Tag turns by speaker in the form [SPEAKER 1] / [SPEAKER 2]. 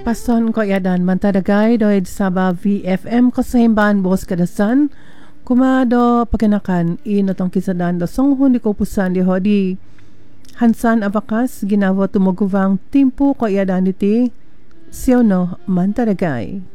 [SPEAKER 1] Pason ko yadan mantadagay doid saba VFM kasahimban bos kadasan kumado pagkanakan inotong kisadan do songhon di kopusan di hodi hansan abakas ginawa tumuguvang timpo ko yadan iti siono mantadagay.